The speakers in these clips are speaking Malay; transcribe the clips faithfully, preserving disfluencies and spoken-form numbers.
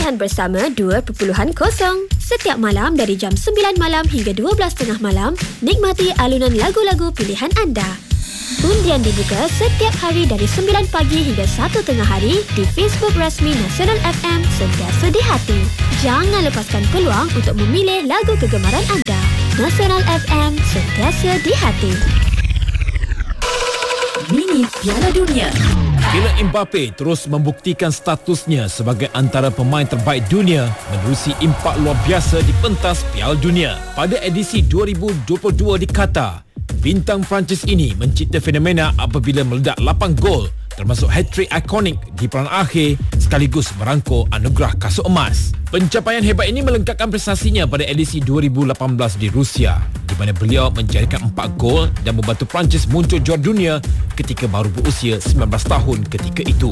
Pilihan Bersama dua titik kosong. Setiap malam dari jam sembilan malam hingga dua belas tiga puluh malam, nikmati alunan lagu-lagu pilihan anda. Undian dibuka setiap hari dari sembilan pagi hingga satu tengah hari di Facebook rasmi Nasional F M, sentiasa di hati. Jangan lepaskan peluang untuk memilih lagu kegemaran anda. Nasional F M, sentiasa di hati. Mini Piala Dunia. Kylian Mbappe terus membuktikan statusnya sebagai antara pemain terbaik dunia menerusi impak luar biasa di pentas Piala Dunia. Pada edisi dua ribu dua puluh dua di Qatar, bintang Perancis ini mencipta fenomena apabila meledak lapan gol, termasuk hat-trick ikonik di peran akhir sekaligus merangkul anugerah kasut emas. Pencapaian hebat ini melengkapkan prestasinya pada edisi dua ribu lapan belas di Rusia, di mana beliau menjadikan empat gol dan membantu Perancis muncul juara dunia ketika baru berusia sembilan belas tahun ketika itu.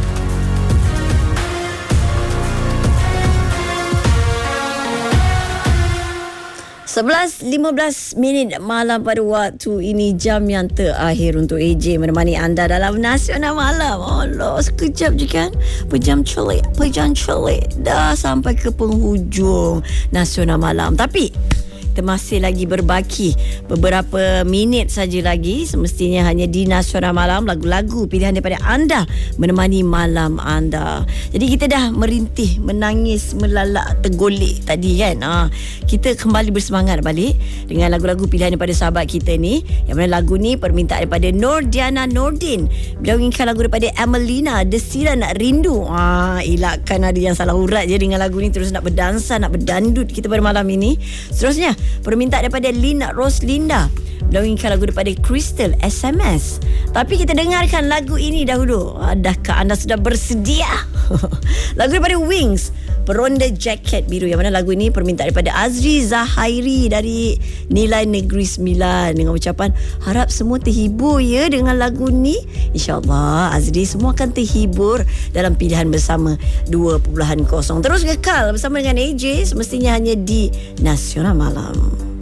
sebelas lima belas minit malam pada waktu ini, jam yang terakhir untuk A J menemani anda dalam Nasional Malam. Allah, sekejap je kan? Pejam celik, pejam celik. Dah sampai ke penghujung Nasional Malam. Tapi kita masih lagi berbaki beberapa minit saja lagi. Semestinya hanya di Nasional Malam, lagu-lagu pilihan daripada anda menemani malam anda. Jadi kita dah merintih, menangis, melalak, tergolek tadi kan. Ha, kita kembali bersemangat balik dengan lagu-lagu pilihan daripada sahabat kita ni. Yang mana lagu ni permintaan daripada Nordiana Nordin. Beliau inginkan lagu daripada Emelina, Desiran Nak Rindu. Ha, elakkan ada yang salah urat je dengan lagu ni, terus nak berdansa, nak berdandut kita pada malam ini. Seterusnya permintaan daripada Lina Roslinda. Beliau inginkan lagu daripada Crystal, S M S. Tapi kita dengarkan lagu ini dahulu. Adakah anda sudah bersedia? Lagu daripada Wings, Peronda Jaket Biru. Yang mana lagu ini permintaan daripada Azri Zahairi dari Nilai Negeri Sembilan, dengan ucapan harap semua terhibur ya dengan lagu ni. InsyaAllah Azri semua akan terhibur dalam Pilihan Bersama dua titik kosong. Terus kekal bersama dengan A J, semestinya hanya di Nasional Malam.